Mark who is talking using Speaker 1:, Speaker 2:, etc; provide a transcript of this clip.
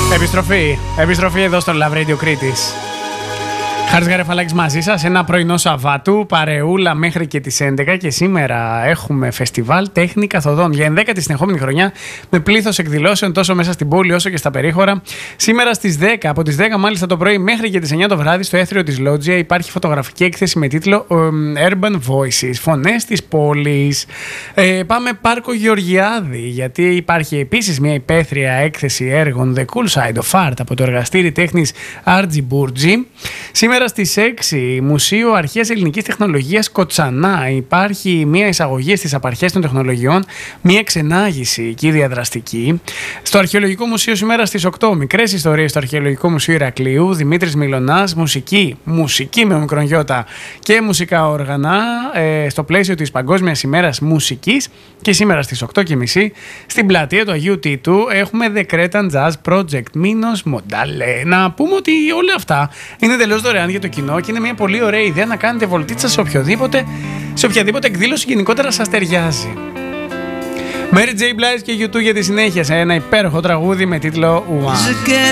Speaker 1: Επιστροφή εδώ στο Love Radio Κρήτης. Χάρης Γαρεφαλάκης μαζί σας, ένα πρωινό Σαββάτου, παρεούλα μέχρι και τις 11 και σήμερα έχουμε φεστιβάλ Τέχνη Καθοδόν για 11η συνεχόμενη χρονιά με πλήθος εκδηλώσεων τόσο μέσα στην πόλη όσο και στα περίχωρα. Σήμερα στις 10, από τις 10 μάλιστα το πρωί μέχρι και τις 9 το βράδυ στο Έθριο της Λότζια υπάρχει φωτογραφική έκθεση με τίτλο Urban Voices, φωνές της πόλης. Πάμε Πάρκο Γεωργιάδη γιατί υπάρχει επίσης μια υπαίθρια έκθεση έργων The Cool Side of Art από το εργαστήρι τέχνης Άρτζι Μπούρτζι. Σήμερα στις 6, Μουσείο Αρχαίας Ελληνικής Τεχνολογίας Κοτσανά. Υπάρχει μια εισαγωγή στις απαρχές των τεχνολογιών, μια εξενάγηση εκεί διαδραστική. Στο Αρχαιολογικό Μουσείο σήμερα στις 8, μικρές ιστορίες στο Αρχαιολογικό Μουσείο Ηρακλείου. Δημήτρης Μιλωνάς, μουσική με μικρόν γιώτα και μουσικά όργανα στο πλαίσιο της Παγκόσμιας ημέρας μουσικής. Και σήμερα στις 8.30 στην πλατεία του Αγίου Τίτου έχουμε The Cretan Jazz Project Μίνος Μοντάλε. Να πούμε ότι όλα αυτά είναι τελείως δωρεάν για το κοινό και είναι μια πολύ ωραία ιδέα να κάνετε βολτίτσα σε οποιαδήποτε εκδήλωση γενικότερα σας ταιριάζει. Mary J. Blige και U2 για τη συνέχεια σε ένα υπέροχο τραγούδι με τίτλο One.